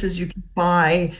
places you can buy,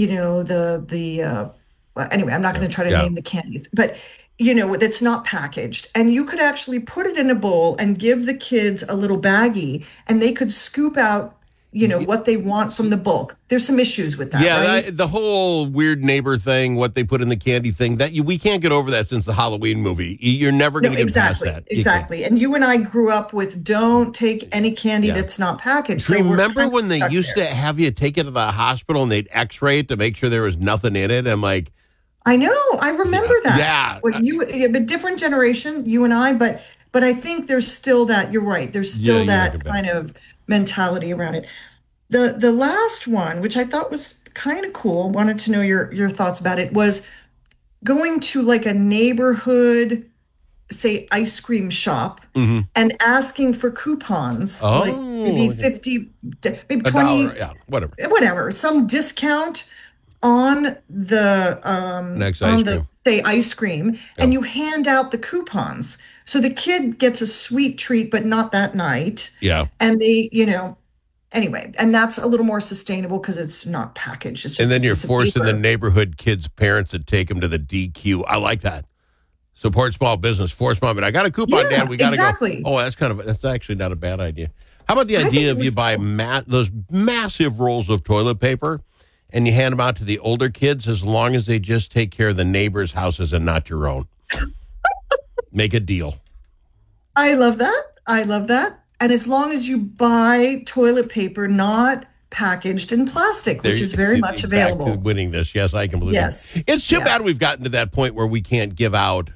well, anyway, I'm not going to try to Yeah. name the candies, but it's not packaged. And you could actually put it in a bowl and give the kids a little baggie and they could scoop out, what they want from the bulk. There's some issues with that, Yeah, right? the whole weird neighbor thing, what they put in the candy thing, we can't get over that since the Halloween movie. You're never No, going to get past exactly, that. exactly. And you and I grew up with don't take any candy Yeah. that's not packaged. So we're Remember kind of when they stuck used there. to have you take it to the hospital and they'd x-ray it to make sure there was nothing in it? I'm like, I know, I remember that. yeah. Well, a different generation, you and I, but I think there's still that, you're right, there's still you're that right. kind of mentality around it. The last one, which I thought was kind of cool, wanted to know your thoughts about it, was going to like a neighborhood, say, ice cream shop and asking for coupons, like maybe okay. 50, maybe A 20, dollar, yeah, whatever, some discount on the Next ice cream. say ice cream, and you hand out the coupons. So the kid gets a sweet treat, but not that night. Yeah. And they, anyway, and that's a little more sustainable because it's not packaged. It's just And then a you're piece of forcing the paper. neighborhood kids' parents to take them to the DQ. I like that. Support small business, force mom. But I got a coupon, Yeah, Dad. We got to exactly. go. Oh, that's actually not a bad idea. How about the I think idea it of you was buy cool. those massive rolls of toilet paper and you hand them out to the older kids as long as they just take care of the neighbors' houses and not your own? Make a deal. I love that. I love that. And as long as you buy toilet paper not packaged in plastic, which is very much Back to available. winning this. Yes, I can believe Yes. it. It's too Yeah. bad we've gotten to that point where we can't give out,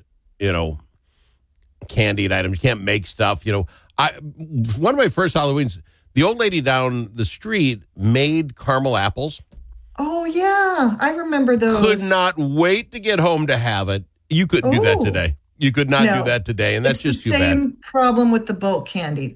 candied items. You can't make stuff. One of my first Halloweens, the old lady down the street made caramel apples. Oh yeah, I remember those. Could not wait to get home to have it. You couldn't do that Oh. today. You could not No. do that today, and that's It's just the too bad. same problem with the bulk candy.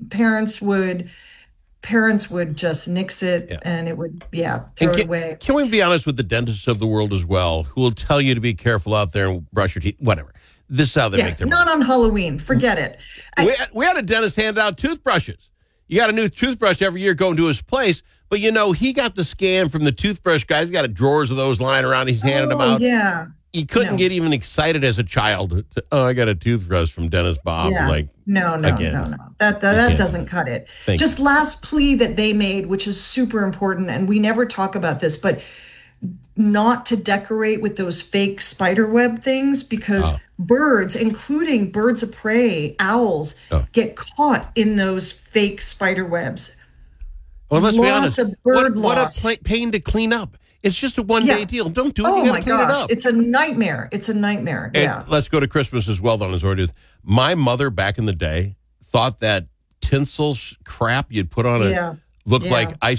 Parents would just nix it and it would, throw it away. Can we be honest with the dentists of the world as well, who will tell you to be careful out there and brush your teeth? Whatever. This is how they make their Not money. on Halloween. Forget it. We had a dentist hand out toothbrushes. You got a new toothbrush every year going to his place, but he got the scan from the toothbrush guy. He's got drawers of those lying around. He's handing them out. Yeah. He couldn't get even excited as a child. I got a toothbrush from Dennis Bob. Yeah. Like, No. again. That Again. doesn't cut it. Thank Just last plea that they made, which is super important, and we never talk about this, but not to decorate with those fake spider web things because birds, including birds of prey, owls, get caught in those fake spider webs. well, let's be Lots honest. of bird what loss. a pain to clean up. It's just a one-day deal. Don't do it. Oh You my got to clean it gosh, up. it's a nightmare. It's a nightmare. And let's go to Christmas as well, Donna Zorduth. My mother back in the day thought that tinsel crap you'd put on it looked like ice.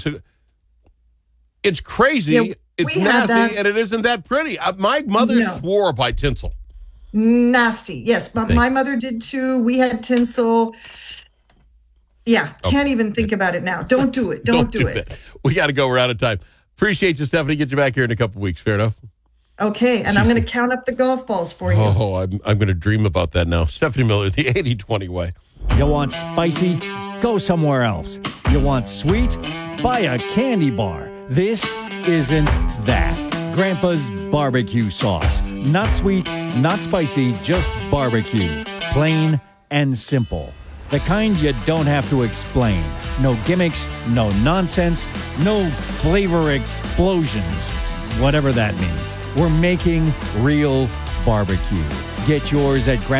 It's crazy. Yeah, it's we had nasty, that. and it isn't that pretty. My mother swore by tinsel. Nasty. Yes, but my mother did too. We had tinsel. Yeah, can't even think about it now. Don't do it. Don't do it. that. We got to go. We're out of time. Appreciate you, Stephanie. Get you back here in a couple weeks. Fair enough. Okay, and I'm going to count up the golf balls for you. Oh, I'm going to dream about that now. Stephanie Miller, the 80-20 way. You want spicy? Go somewhere else. You want sweet? Buy a candy bar. This isn't that. Grandpa's barbecue sauce. Not sweet, not spicy, just barbecue. Plain and simple. The kind you don't have to explain. No gimmicks, no nonsense, no flavor explosions. Whatever that means. We're making real barbecue. Get yours at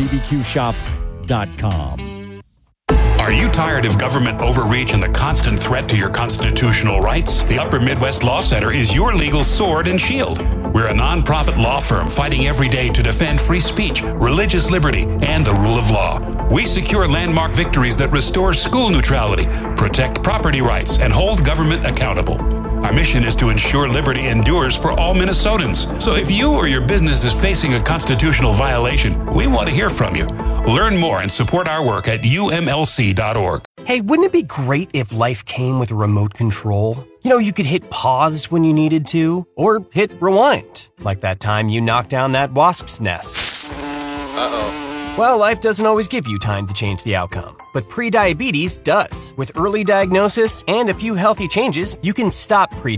grandpasbbqshop.com. Are you tired of government overreach and the constant threat to your constitutional rights? The Upper Midwest Law Center is your legal sword and shield. We're a nonprofit law firm fighting every day to defend free speech, religious liberty, and the rule of law. We secure landmark victories that restore school neutrality, protect property rights, and hold government accountable. Our mission is to ensure liberty endures for all Minnesotans. So if you or your business is facing a constitutional violation, we want to hear from you. Learn more and support our work at umlc.org. Hey, wouldn't it be great if life came with a remote control? You could hit pause when you needed to, or hit rewind, like that time you knocked down that wasp's nest. Uh-oh. Well, life doesn't always give you time to change the outcome, but prediabetes does. With early diagnosis and a few healthy changes, you can stop